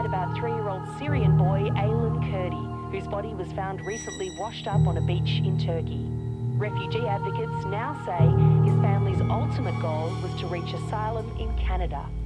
tonight about 3-year-old Syrian boy Aylan Kurdi, whose body was found recently washed up on a beach in Turkey. Refugee advocates now say his family's ultimate goal was to reach asylum in Canada.